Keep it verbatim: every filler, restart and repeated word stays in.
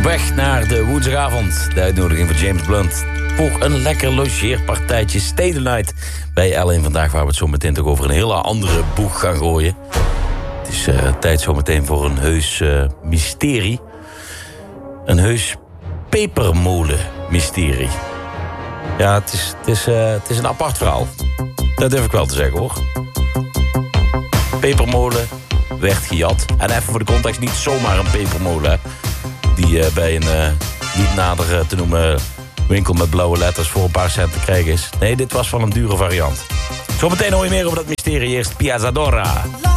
Op weg naar de woensdagavond. De uitnodiging van James Blunt voor een lekker logeerpartijtje Stay the Night bij L één Vandaag, waar we het zo meteen toch over een hele andere boeg gaan gooien. Het is uh, tijd zo meteen voor een heus uh, mysterie. Een heus pepermolen-mysterie. Ja, het is, het, is, uh, het is een apart verhaal. Dat durf ik wel te zeggen, hoor. Pepermolen werd gejat. En even voor de context, niet zomaar een pepermolen, die uh, bij een uh, niet nader uh, te noemen winkel met blauwe letters voor een paar cent te krijgen is. Nee, dit was van een dure variant. Zometeen hoor je meer over dat mysterie. Eerst Piazzadora.